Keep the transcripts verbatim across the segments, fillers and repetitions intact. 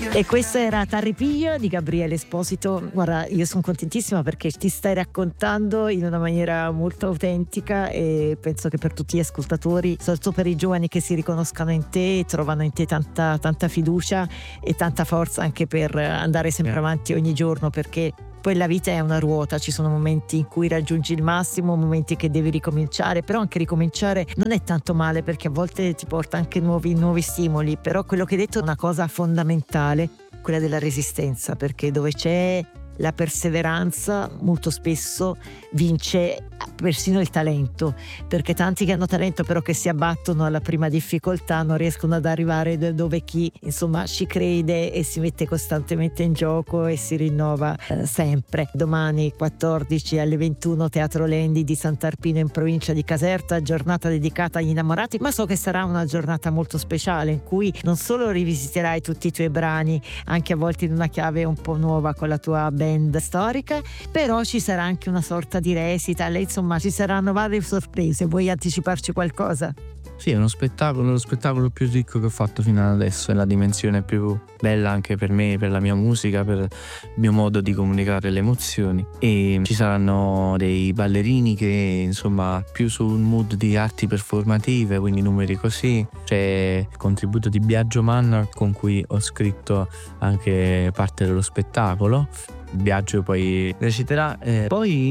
E questa era T'arripiglio di Gabriele Esposito. Guarda, io sono contentissima perché ti stai raccontando in una maniera molto autentica e penso che per tutti gli ascoltatori, soprattutto per i giovani che si riconoscano in te, trovano in te tanta, tanta fiducia e tanta forza anche per andare sempre avanti ogni giorno, perché poi la vita è una ruota, ci sono momenti in cui raggiungi il massimo, momenti che devi ricominciare, però anche ricominciare non è tanto male perché a volte ti porta anche nuovi, nuovi stimoli. Però quello che hai detto è una cosa fondamentale, quella della resistenza, perché dove c'è la perseveranza molto spesso vince persino il talento, perché tanti che hanno talento però che si abbattono alla prima difficoltà non riescono ad arrivare dove chi insomma ci crede e si mette costantemente in gioco e si rinnova eh, sempre. Domani quattordici alle ventuno Teatro Lendi di Sant'Arpino in provincia di Caserta, giornata dedicata agli innamorati, ma so che sarà una giornata molto speciale in cui non solo rivisiterai tutti i tuoi brani, anche a volte in una chiave un po' nuova con la tua band storica, però ci sarà anche una sorta di recital, insomma ci saranno varie sorprese. Vuoi anticiparci qualcosa? Sì, è uno spettacolo, lo spettacolo più ricco che ho fatto fino ad adesso, è la dimensione più bella anche per me, per la mia musica, per il mio modo di comunicare le emozioni. E ci saranno dei ballerini che insomma più sul mood di arti performative, quindi numeri così. C'è il contributo di Biagio Manna con cui ho scritto anche parte dello spettacolo. Biagio poi reciterà, eh,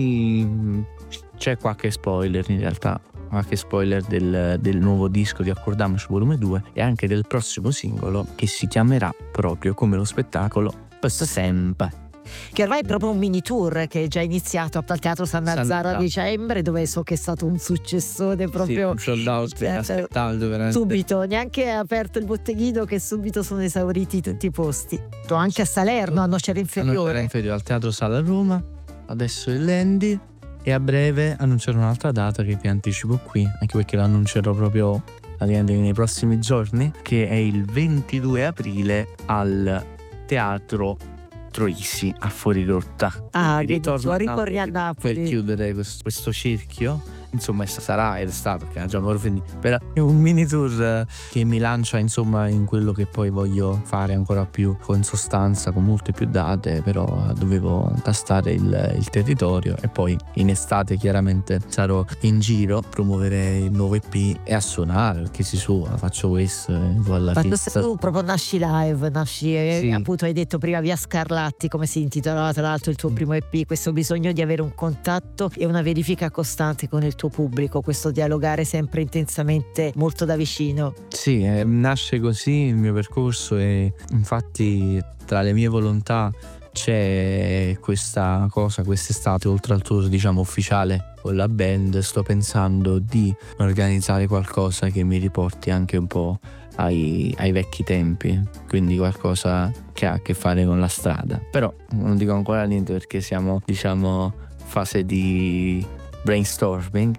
poi c'è qualche spoiler in realtà, qualche spoiler del, del nuovo disco di Accordiamoci volume due e anche del prossimo singolo che si chiamerà proprio come lo spettacolo Questo Sempre, che ormai è proprio un mini tour che è già iniziato al Teatro San Nazzaro a dicembre, dove so che è stato un successone proprio. Sì, un sold out, eh, aspettando veramente. Subito, neanche aperto il botteghino che subito sono esauriti tutti i posti. Anche a Salerno, a Nocera Inferiore. A Nocera Inferiore, al Teatro Sala Roma, adesso il Lendi e a breve annuncerò un'altra data che vi anticipo qui, anche perché la annuncerò proprio nei prossimi giorni, che è il ventidue aprile al Teatro Troisi a Fuorirotta. Ah, ritorno a Napoli per chiudere questo, questo cerchio. Insomma sarà ed è stato, perché è già finito, però è un mini tour che mi lancia insomma in quello che poi voglio fare ancora più con sostanza, con molte più date, però dovevo tastare il, il territorio e poi in estate chiaramente sarò in giro a promuovere il nuovo E P e a suonare, perché si suona, faccio questo e vado alla Quando festa. tu proprio nasci live, nasci Sì. appunto hai detto prima Via Scarlatti, come si intitolava tra l'altro il tuo primo E P, questo bisogno di avere un contatto e una verifica costante con il tuo pubblico, questo dialogare sempre intensamente molto da vicino. Sì, eh, nasce così il mio percorso e infatti tra le mie volontà c'è questa cosa quest'estate, oltre al tour diciamo ufficiale con la band, sto pensando di organizzare qualcosa che mi riporti anche un po' ai, ai vecchi tempi, quindi qualcosa che ha a che fare con la strada, però non dico ancora niente perché siamo diciamo fase di brainstorming,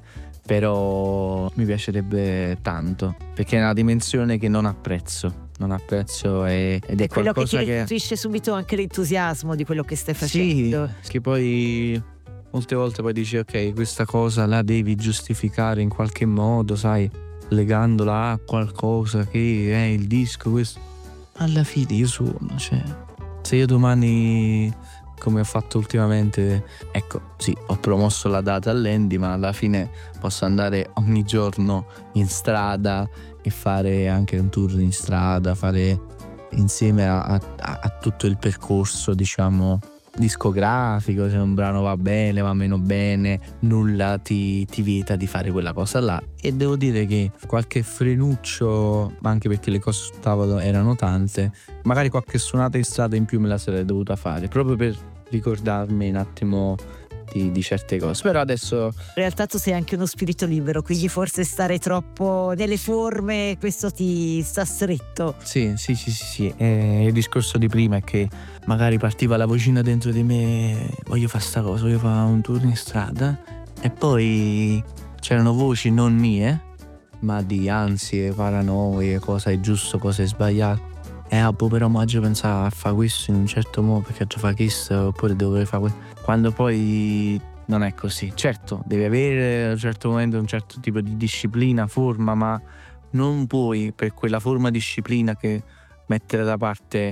però mi piacerebbe tanto perché è una dimensione che non apprezzo non apprezzo e, ed è, è quello qualcosa che ti che restituisce subito anche l'entusiasmo di quello che stai facendo. Sì, che poi molte volte poi dici ok, questa cosa la devi giustificare in qualche modo, sai, legandola a qualcosa che è il disco, questo alla fine io suono, cioè se io domani, come ho fatto ultimamente, ecco sì, ho promosso la data all'Andy, ma alla fine posso andare ogni giorno in strada e fare anche un tour in strada, fare insieme a, a, a tutto il percorso diciamo discografico, se un brano va bene, va meno bene, nulla ti, ti vieta di fare quella cosa là. E devo dire che qualche frenuccio, anche perché le cose sul tavolo erano tante, magari qualche suonata in strada in più me la sarei dovuta fare proprio per ricordarmi un attimo Di, di certe cose, però adesso in realtà tu sei anche uno spirito libero, quindi forse stare troppo nelle forme questo ti sta stretto. Sì, sì, sì, sì, sì. E il discorso di prima è che magari partiva la vocina dentro di me, voglio fare sta cosa, voglio fare un tour in strada, e poi c'erano voci non mie ma di ansie, paranoie, cosa è giusto, cosa è sbagliato. E ah, boh, però oggi pensavo a fare questo in un certo modo perché già fa questo, oppure dovrei fare questo, quando poi non è così. Certo, devi avere a un certo momento un certo tipo di disciplina, forma, ma non puoi per quella forma disciplina che mettere da parte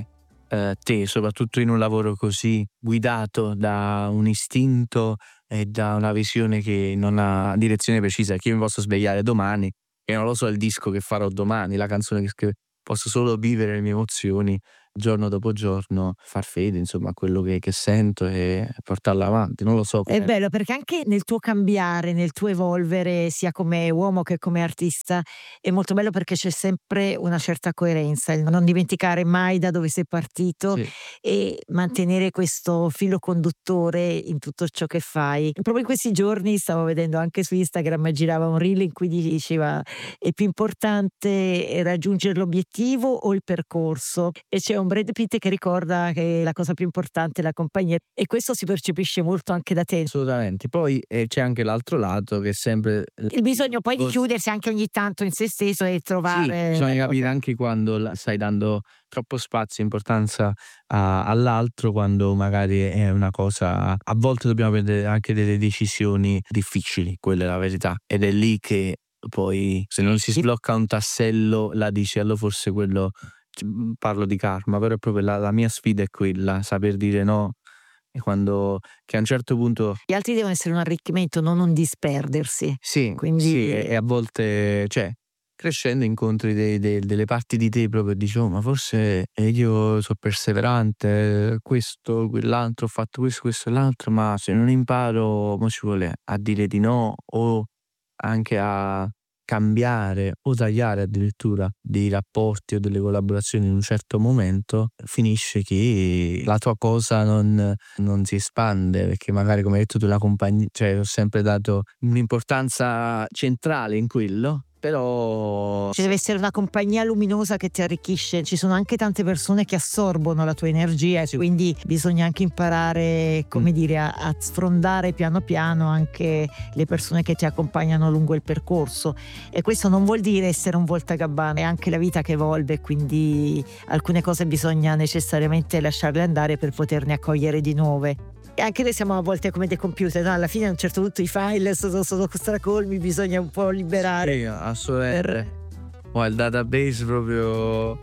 eh, te, soprattutto in un lavoro così guidato da un istinto e da una visione che non ha direzione precisa, che io mi posso svegliare domani e non lo so il disco che farò domani, la canzone che scrivo, posso solo vivere le mie emozioni giorno dopo giorno, far fede insomma a quello che, che sento e portarla avanti, non lo so. È bello perché anche nel tuo cambiare, nel tuo evolvere sia come uomo che come artista è molto bello perché c'è sempre una certa coerenza, il non dimenticare mai da dove sei partito Sì. e mantenere questo filo conduttore in tutto ciò che fai. Proprio in questi giorni stavo vedendo anche su Instagram, girava un reel in cui diceva è più importante raggiungere l'obiettivo o il percorso, e c'è un Brad Pitt che ricorda che la cosa più importante è la compagnia, e questo si percepisce molto anche da te. Assolutamente. Poi eh, c'è anche l'altro lato che è sempre Il bisogno poi di chiudersi anche ogni tanto in se stesso e sì, trovare bisogna capire anche quando la- stai dando troppo spazio e importanza a- all'altro, quando magari è una cosa. A volte dobbiamo prendere anche delle decisioni difficili, quella è la verità. Ed è lì che poi, se non si sblocca un tassello, la dici, allora forse quello. c- Parlo di karma, però è proprio la, la mia sfida è quella, saper dire no. E quando che a un certo punto gli altri devono essere un arricchimento, non un disperdersi. sì, Quindi sì, e, e a volte, cioè, crescendo incontri dei- dei- delle parti di te proprio e dici, oh, ma forse eh, io sono perseverante, questo, quell'altro, ho fatto questo, questo e l'altro, ma se non imparo, mo ci vuole a dire di no o anche a cambiare o tagliare addirittura dei rapporti o delle collaborazioni in un certo momento, finisce che la tua cosa non, non si espande, perché magari, come hai detto tu, la compagnia, cioè ho sempre dato un'importanza centrale in quello, però ci deve essere una compagnia luminosa che ti arricchisce. Ci sono anche tante persone che assorbono la tua energia, e quindi bisogna anche imparare, come dire, a, a sfrondare piano piano anche le persone che ti accompagnano lungo il percorso. E questo non vuol dire essere un voltagabbana, è anche la vita che evolve, quindi alcune cose bisogna necessariamente lasciarle andare per poterne accogliere di nuove. E anche noi siamo a volte come dei computer, no? Alla fine a un certo punto i file sono, sono stracolmi, bisogna un po' liberare. sì, assolutamente. Ma il database proprio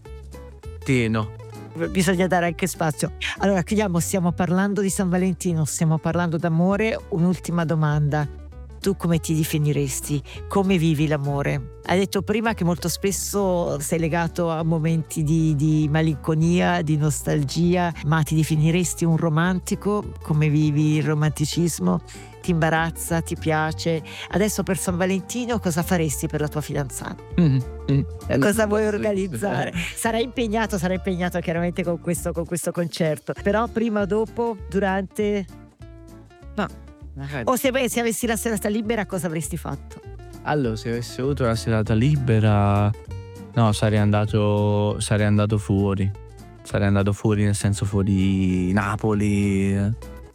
pieno. Bisogna dare anche spazio. Allora chiudiamo, stiamo parlando di San Valentino, stiamo parlando d'amore. Un'ultima domanda: tu come ti definiresti? Come vivi l'amore? Hai detto prima che molto spesso sei legato a momenti di, di malinconia, di nostalgia, ma ti definiresti un romantico? Come vivi il romanticismo? Ti imbarazza? Ti piace? Adesso per San Valentino cosa faresti per la tua fidanzata? Mm, mm. Cosa vuoi organizzare? Sarai impegnato, sarai impegnato chiaramente con questo, con questo concerto, però prima, dopo, durante? No, magari. O se, se avessi la serata libera cosa avresti fatto? Allora, se avessi avuto la serata libera, no, sarei andato, sarei andato fuori. Sarei andato fuori, nel senso fuori Napoli. eh,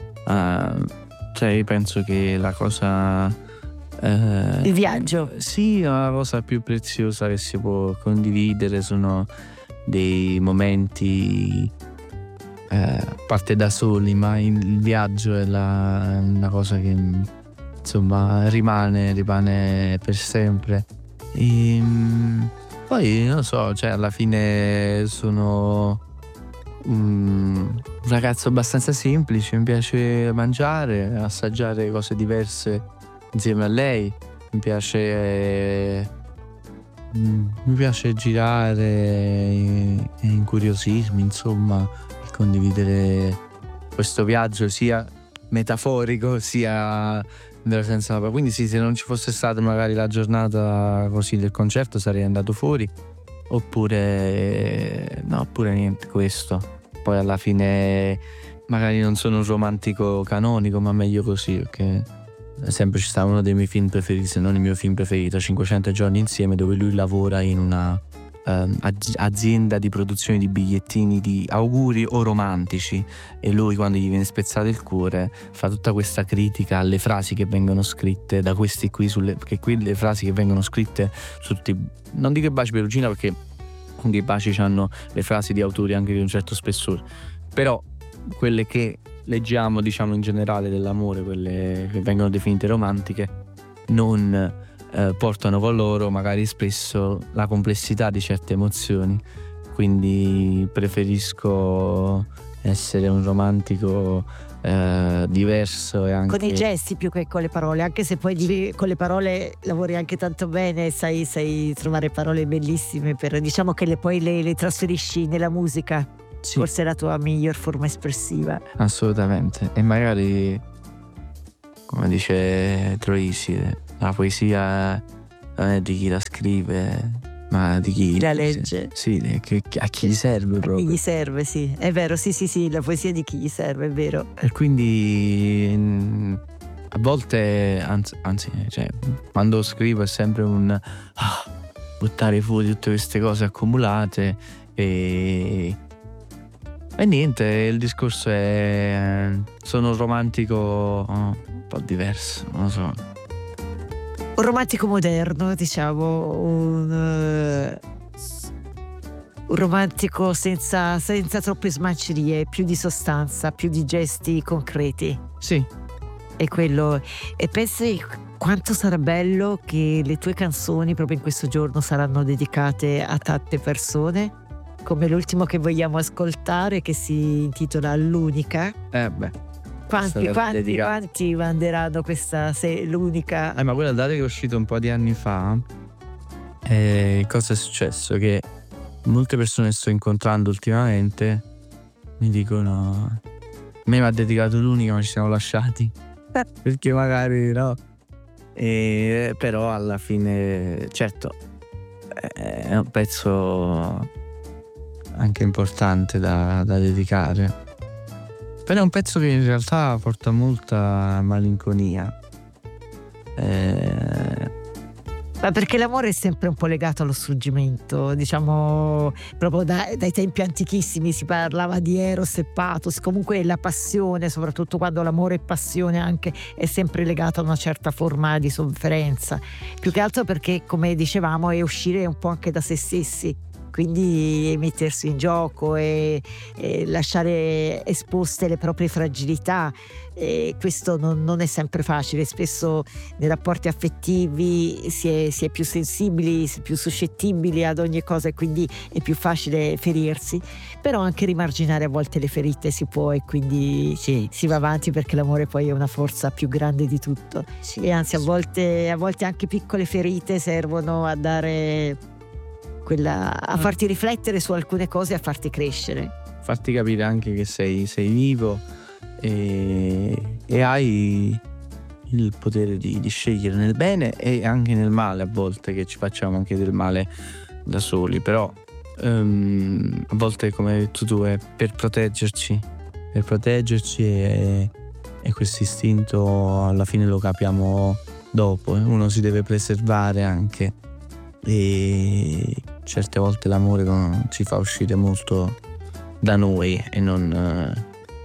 cioè, io penso che la cosa. eh, Il viaggio. Sì, la cosa più preziosa che si può condividere sono dei momenti, eh, a parte da soli, ma il viaggio è la- una cosa che insomma rimane, rimane per sempre. E, mm, poi non lo so, cioè alla fine sono mm, un ragazzo abbastanza semplice, mi piace mangiare, assaggiare cose diverse insieme a lei, mi piace eh, mm, mi piace girare e, e incuriosirmi, insomma, e condividere questo viaggio sia metaforico sia nella senso. Quindi sì, se non ci fosse stata magari la giornata così del concerto sarei andato fuori, oppure no, oppure niente, questo. Poi alla fine magari non sono un romantico canonico, ma meglio così, perché sempre ci sta uno dei miei film preferiti, se non il mio film preferito, cinquecento giorni insieme, dove lui lavora in una ehm, az- azienda di produzione di bigliettini di auguri o romantici, e lui, quando gli viene spezzato il cuore, fa tutta questa critica alle frasi che vengono scritte da questi qui, sulle, perché qui le frasi che vengono scritte su tutti, non dico i baci perugina perché anche i baci hanno le frasi di autori anche di un certo spessore, però quelle che leggiamo, diciamo, in generale dell'amore, quelle che vengono definite romantiche, non eh, portano con loro magari spesso la complessità di certe emozioni. Quindi quindi preferisco essere un romantico eh, diverso e anche con i gesti più che con le parole, anche se poi di- con le parole lavori anche tanto bene, sai, sai trovare parole bellissime per, diciamo che le, poi le, le trasferisci nella musica. sì, Forse è la tua miglior forma espressiva. assolutamente. E magari, come dice Troisi, la poesia non è di chi la scrive, ma di chi La legge. Sì, di- che- che- a chi gli serve Chi proprio. gli serve, sì, è vero, sì, sì, sì, la poesia di chi gli serve, è vero. E quindi mm, a volte, anzi, anzi, cioè, quando scrivo è sempre un ah, buttare fuori tutte queste cose accumulate e, e niente, il discorso è sono un romantico un po' diverso, non lo so. Un romantico moderno, diciamo, un, eh, un romantico senza, senza troppe smancerie, più di sostanza, più di gesti concreti. Sì, E quello. E pensi quanto sarà bello che le tue canzoni proprio in questo giorno saranno dedicate a tante persone, come l'ultimo che vogliamo ascoltare, che si intitola L'unica. eh beh. Quanti, Sarà quanti, dedicato. quanti manderanno questa se l'unica? Eh, ma quella data che è uscita un po' di anni fa, eh, cosa è successo? Che molte persone che sto incontrando ultimamente mi dicono: a me mi ha dedicato l'unica, ma ci siamo lasciati. Perché magari no. E, però alla fine, certo, è un pezzo anche importante da, da dedicare. Però è un pezzo che in realtà porta molta malinconia. Eh, Ma perché l'amore è sempre un po' legato allo struggimento, diciamo, proprio da- dai tempi antichissimi si parlava di Eros e Pathos, comunque la passione, soprattutto quando l'amore è passione, anche è sempre legata a una certa forma di sofferenza, più che altro perché, come dicevamo, è uscire un po' anche da se stessi, quindi mettersi in gioco e, e lasciare esposte le proprie fragilità. E questo non, non è sempre facile, spesso nei rapporti affettivi si è, si è più sensibili, si è più suscettibili ad ogni cosa e quindi è più facile ferirsi, però anche rimarginare a volte le ferite si può e quindi sì, si va avanti perché l'amore poi è una forza più grande di tutto. E anzi a volte, a volte anche piccole ferite servono a dare quella, a farti riflettere su alcune cose e a farti crescere. farti capire anche che sei, sei vivo e, e hai il potere di, di scegliere nel bene e anche nel male, a volte che ci facciamo anche del male da soli, però ehm, a volte, come hai detto tu, è per proteggerci per proteggerci e, e questo istinto alla fine lo capiamo dopo, eh. Uno si deve preservare anche e certe volte l'amore non- ci fa uscire molto da noi e non eh,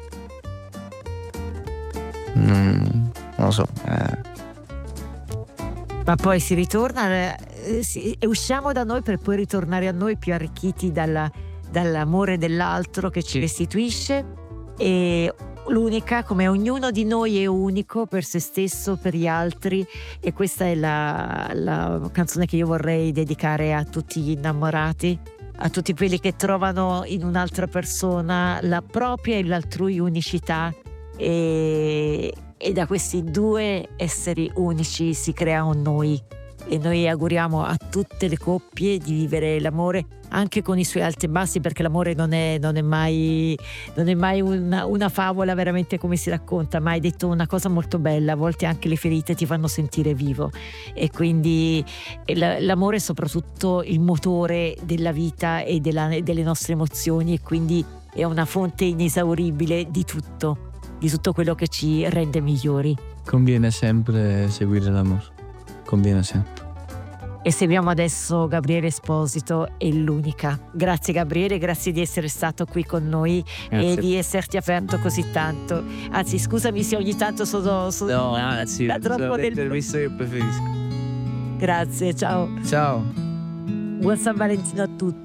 non, non lo so, eh, Ma poi si ritorna eh, si- e usciamo da noi per poi ritornare a noi più arricchiti dalla- dall'amore dell'altro che ci Sì. restituisce, e l'unica, come ognuno di noi è unico per se stesso, per gli altri, e questa è la, la canzone che io vorrei dedicare a tutti gli innamorati, a tutti quelli che trovano in un'altra persona la propria e l'altrui unicità, e, e da questi due esseri unici si crea un noi, e noi auguriamo a tutte le coppie di vivere l'amore anche con i suoi alti e bassi, perché l'amore non è, non è mai, non è mai una, una favola veramente come si racconta, ma hai detto una cosa molto bella: a volte anche le ferite ti fanno sentire vivo, e quindi l- l'amore è soprattutto il motore della vita e della- delle nostre emozioni, e quindi è una fonte inesauribile di tutto, di tutto quello che ci rende migliori. conviene sempre seguire l'amore, conviene sempre. E seguiamo adesso Gabriele Esposito e L'unica. Grazie Gabriele, grazie di essere stato qui con noi Grazie. e di esserti aperto così tanto. Anzi, scusami se ogni tanto sono, sono... No, anzi, Da troppo sono le del- interviste che preferisco. Grazie, ciao. Ciao. Buon San Valentino a tutti.